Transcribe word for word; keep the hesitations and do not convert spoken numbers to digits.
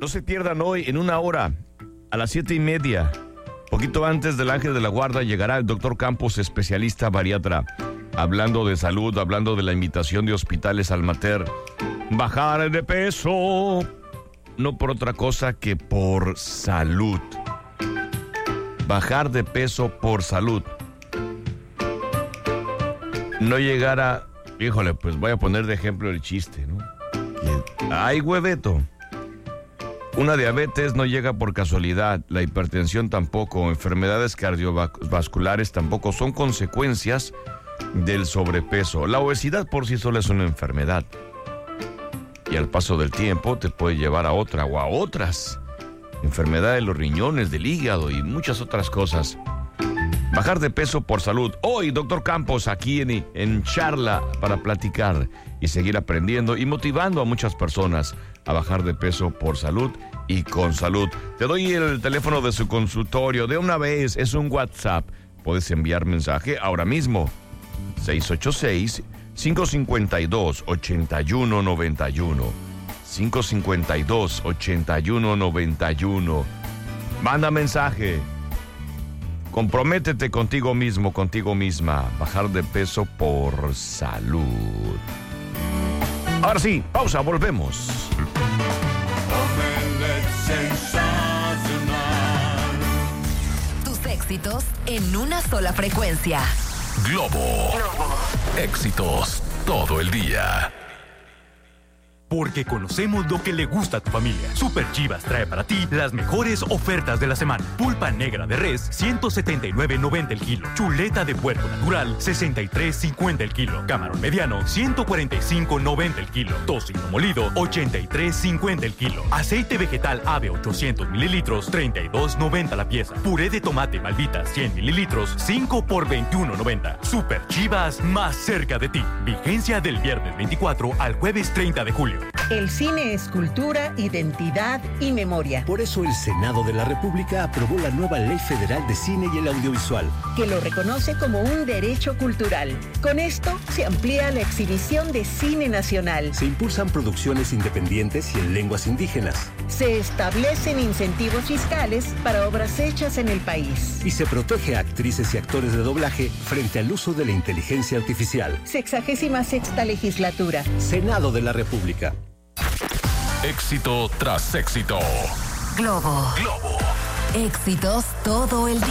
No se pierdan hoy, en una hora, a las siete y media, poquito antes del Ángel de la Guarda, llegará el doctor Campos, especialista bariatra, hablando de salud, hablando de la invitación de Hospitales Almater. Bajar de peso, no por otra cosa que por salud. Bajar de peso por salud. No llegar a... Híjole, pues voy a poner de ejemplo el chiste, ¿no? Ay, hueveto. Una diabetes no llega por casualidad, la hipertensión tampoco, enfermedades cardiovasculares tampoco, son consecuencias del sobrepeso. La obesidad por sí sola es una enfermedad. Y al paso del tiempo te puede llevar a otra o a otras. Enfermedad de los riñones, del hígado y muchas otras cosas. Bajar de peso por salud. Hoy, doctor Campos, aquí en, en charla para platicar y seguir aprendiendo y motivando a muchas personas a bajar de peso por salud y con salud. Te doy el teléfono de su consultorio de una vez, es un WhatsApp. Puedes enviar mensaje ahora mismo. seis ocho seis, cinco cinco dos, ocho uno nueve uno. cinco cinco dos, ocho uno nueve uno. Manda mensaje. Comprométete contigo mismo, contigo misma. Bajar de peso por salud. Ahora sí, pausa, volvemos. Tus éxitos en una sola frecuencia. Globo. Globo. Éxitos todo el día. Porque conocemos lo que le gusta a tu familia. Super Chivas trae para ti las mejores ofertas de la semana. Pulpa negra de res, ciento setenta y nueve noventa el kilo. Chuleta de puerco natural, sesenta y tres cincuenta el kilo. Camarón mediano, ciento cuarenta y cinco noventa el kilo. Tocino molido, ochenta y tres cincuenta el kilo. Aceite vegetal Ave ochocientos mililitros, treinta y dos noventa la pieza. Puré de tomate Malvita cien mililitros, cinco por veintiuno noventa. Super Chivas, más cerca de ti. Vigencia del viernes veinticuatro al jueves treinta de julio. El cine es cultura, identidad y memoria. Por eso el Senado de la República aprobó la nueva Ley Federal de Cine y el Audiovisual, que lo reconoce como un derecho cultural. Con esto se amplía la exhibición de cine nacional. Se impulsan producciones independientes y en lenguas indígenas. Se establecen incentivos fiscales para obras hechas en el país. Y se protege a actrices y actores de doblaje frente al uso de la inteligencia artificial. Sexagésima sexta legislatura. Senado de la República. Éxito tras éxito. Globo. Globo. Éxitos todo el día.